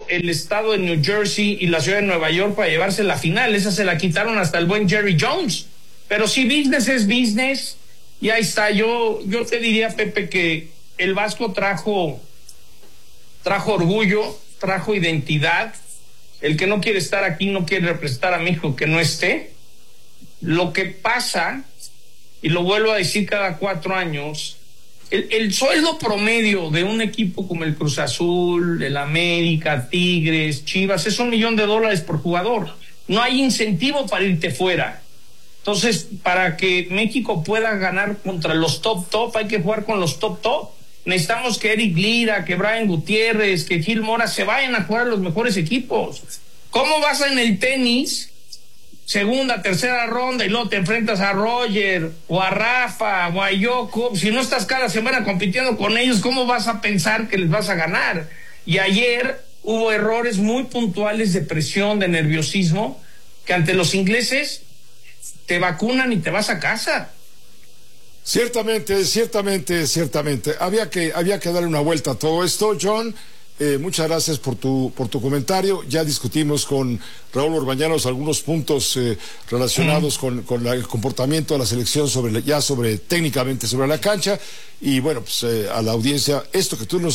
el estado de New Jersey y la ciudad de Nueva York para llevarse la final. Esa se la quitaron hasta el buen Jerry Jones. Pero sí, business es business. Y ahí está. Yo te diría, Pepe, que el Vasco trajo orgullo, trajo identidad. El que no quiere estar aquí no quiere representar a México que no esté. Lo que pasa, y lo vuelvo a decir cada 4 años, el sueldo promedio de un equipo como el Cruz Azul, el América, Tigres, Chivas, es $1 millón por jugador. No hay incentivo para irte fuera. Entonces, para que México pueda ganar contra los top, hay que jugar con los top. Necesitamos que Eric Lira, que Brian Gutiérrez, que Gil Mora se vayan a jugar a los mejores equipos. ¿Cómo vas en el tenis? Segunda, tercera ronda y luego te enfrentas a Roger o a Rafa o a Yoko. Si no estás cada semana compitiendo con ellos, ¿cómo vas a pensar que les vas a ganar? Y ayer hubo errores muy puntuales de presión, de nerviosismo, que ante los ingleses te vacunan y te vas a casa. Ciertamente. Había que darle una vuelta a todo esto, John. Muchas gracias por tu comentario. Ya discutimos con Raúl Orbañanos algunos puntos relacionados con el comportamiento de la selección técnicamente sobre la cancha. Y bueno, pues a la audiencia, esto que tú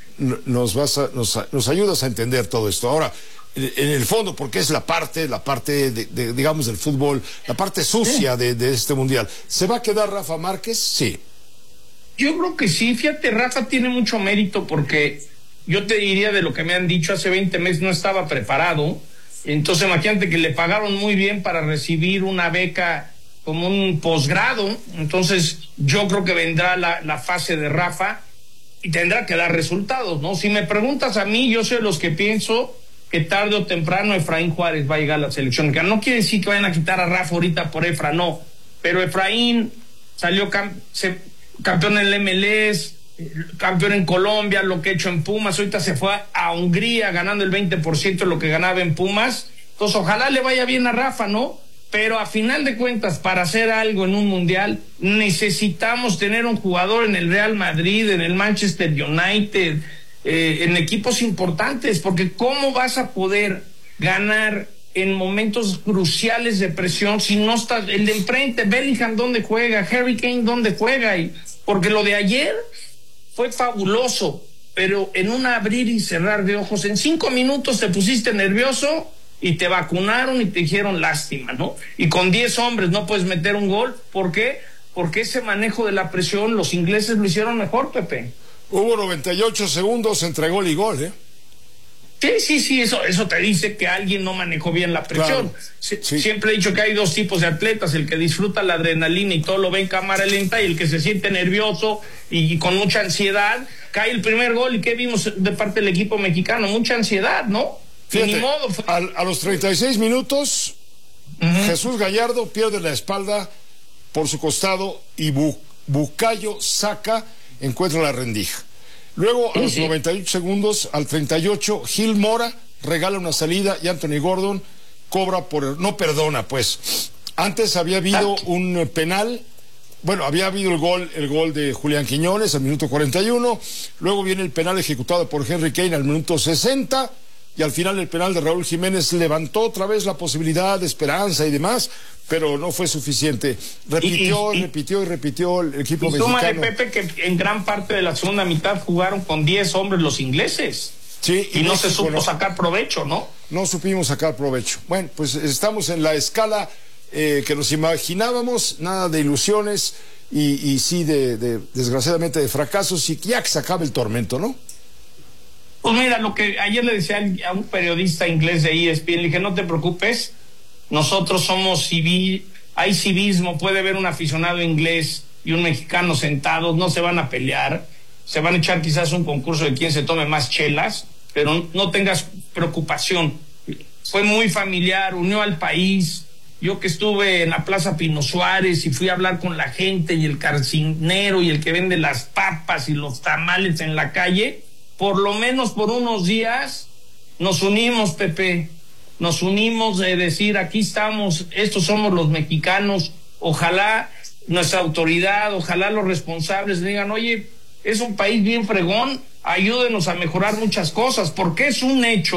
nos ayudas a entender todo esto. Ahora, en el fondo, porque es la parte de, digamos, del fútbol, la parte sucia de este mundial. ¿Se va a quedar Rafa Márquez? Sí. Yo creo que sí. Fíjate, Rafa tiene mucho mérito porque yo te diría, de lo que me han dicho, hace 20 meses no estaba preparado. Entonces imagínate que le pagaron muy bien para recibir una beca como un posgrado. Entonces yo creo que vendrá la fase de Rafa y tendrá que dar resultados, ¿no? Si me preguntas a mí, yo soy de los que pienso que tarde o temprano Efraín Juárez va a llegar a la selección. Que no quiere decir que vayan a quitar a Rafa ahorita por Efra, no. Pero Efraín salió campeón en el MLS, campeón en Colombia, lo que ha hecho en Pumas. Ahorita se fue a Hungría ganando el 20% de lo que ganaba en Pumas. Entonces ojalá le vaya bien a Rafa, ¿no? Pero a final de cuentas, para hacer algo en un mundial, necesitamos tener un jugador en el Real Madrid, en el Manchester United, en equipos importantes, porque ¿cómo vas a poder ganar en momentos cruciales de presión si no estás el de enfrente? Bellingham, ¿dónde juega? Harry Kane, ¿dónde juega? Porque lo de ayer fue fabuloso, pero en un abrir y cerrar de ojos, en 5 minutos te pusiste nervioso y te vacunaron y te dijeron lástima, ¿no? Y con 10 hombres no puedes meter un gol. ¿Por qué? Porque ese manejo de la presión los ingleses lo hicieron mejor, Pepe. Hubo 98 segundos entre gol y gol, ¿eh? Sí, eso te dice que alguien no manejó bien la presión. Claro, sí. Sí. Siempre he dicho que hay 2 tipos de atletas: el que disfruta la adrenalina y todo lo ve en cámara lenta, y el que se siente nervioso y con mucha ansiedad. Cae el primer gol y ¿qué vimos de parte del equipo mexicano? Mucha ansiedad, ¿no? Fíjate, ni modo. A los 36 minutos, Jesús Gallardo pierde la espalda por su costado y Bucayo saca, encuentra la rendija. Luego, a los 98 segundos, al 38, Gil Mora regala una salida y Anthony Gordon cobra no perdona, pues. Antes había habido un penal. Bueno, había habido el gol de Julián Quiñones al minuto 41. Luego viene el penal ejecutado por Henry Kane al minuto 60. Y al final el penal de Raúl Jiménez levantó otra vez la posibilidad de esperanza y demás, pero no fue suficiente. Repitió el equipo mexicano. Súmale, Pepe, que en gran parte de la segunda mitad jugaron con 10 hombres los ingleses. Sí, y no se supo sacar provecho, ¿no? No supimos sacar provecho. Bueno, pues estamos en la escala que nos imaginábamos, nada de ilusiones y sí desgraciadamente de fracasos, y ya que se acabe el tormento, ¿no? Pues mira, lo que ayer le decía a un periodista inglés de ESPN, le dije, no te preocupes, nosotros somos hay civismo, puede haber un aficionado inglés y un mexicano sentados, no se van a pelear, se van a echar quizás un concurso de quién se tome más chelas, pero no tengas preocupación. Fue muy familiar, unió al país. Yo que estuve en la Plaza Pino Suárez y fui a hablar con la gente y el carcinero y el que vende las papas y los tamales en la calle, por lo menos por unos días nos unimos, Pepe, nos unimos de decir, aquí estamos, estos somos los mexicanos. Ojalá nuestra autoridad, ojalá los responsables digan, oye, es un país bien fregón, ayúdenos a mejorar muchas cosas, porque es un hecho